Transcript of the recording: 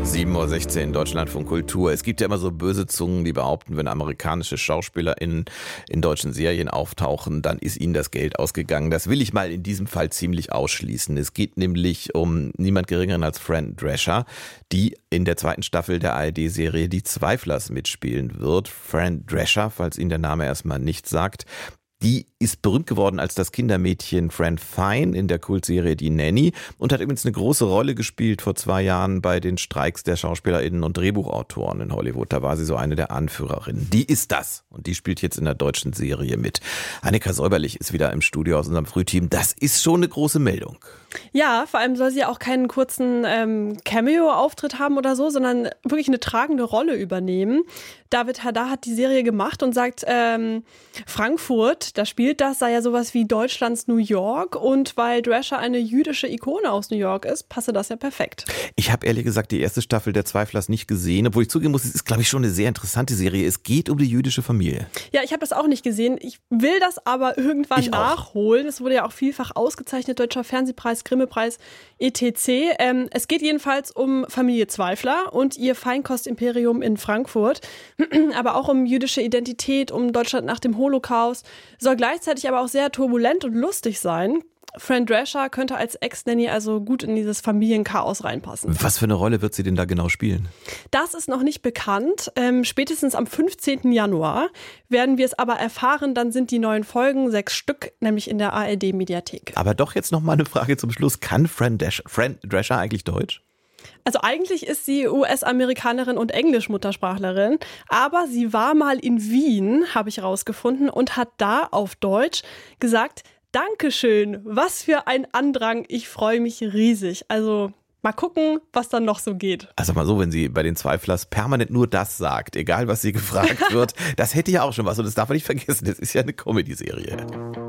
7:16 Uhr, Deutschlandfunk Kultur. Es gibt ja immer so böse Zungen, die behaupten, wenn amerikanische SchauspielerInnen in deutschen Serien auftauchen, dann ist ihnen das Geld ausgegangen. Das will ich mal in diesem Fall ziemlich ausschließen. Es geht nämlich um niemand Geringeren als Fran Drescher, die in der 2. Staffel der ARD-Serie Die Zweiflers mitspielen wird. Fran Drescher, falls Ihnen der Name erstmal nichts sagt, die ist berühmt geworden als das Kindermädchen Fran Fine in der Kultserie Die Nanny und hat übrigens eine große Rolle gespielt vor 2 Jahren bei den Streiks der SchauspielerInnen und Drehbuchautoren in Hollywood. Da war sie so eine der Anführerinnen. Die ist das und die spielt jetzt in der deutschen Serie mit. Annika Säuberlich ist wieder im Studio aus unserem Frühteam. Das ist schon eine große Meldung. Ja, vor allem soll sie auch keinen kurzen Cameo-Auftritt haben oder so, sondern wirklich eine tragende Rolle übernehmen. David Haddad hat die Serie gemacht und sagt, Frankfurt, da spielt das, sei ja sowas wie Deutschlands New York, und weil Drescher eine jüdische Ikone aus New York ist, passe das ja perfekt. Ich habe ehrlich gesagt die erste Staffel der Zweiflers nicht gesehen, obwohl ich zugeben muss, es ist, glaube ich, schon eine sehr interessante Serie. Es geht um die jüdische Familie. Ja, ich habe das auch nicht gesehen. Ich will das aber irgendwann nachholen. Es wurde ja auch vielfach ausgezeichnet, Deutscher Fernsehpreis, Grimme-Preis, etc. Es geht jedenfalls um Familie Zweifler und ihr Feinkost'imperium in Frankfurt, aber auch um jüdische Identität, um Deutschland nach dem Holocaust. Soll gleichzeitig aber auch sehr turbulent und lustig sein. Fran Drescher könnte als Ex-Nanny also gut in dieses Familienchaos reinpassen. Was für eine Rolle wird sie denn da genau spielen? Das ist noch nicht bekannt. Spätestens am 15. Januar werden wir es aber erfahren. Dann sind die neuen Folgen, 6 Stück, nämlich in der ARD-Mediathek. Aber doch jetzt noch mal eine Frage zum Schluss. Kann Fran Drescher eigentlich Deutsch? Also eigentlich ist sie US-Amerikanerin und Englisch-Muttersprachlerin, aber sie war mal in Wien, habe ich rausgefunden, und hat da auf Deutsch gesagt: Dankeschön, was für ein Andrang, ich freue mich riesig. Also mal gucken, was dann noch so geht. Also mal so, wenn sie bei den Zweiflers permanent nur das sagt, egal was sie gefragt wird, das hätte ja auch schon was, und das darf man nicht vergessen, das ist ja eine Comedy-Serie.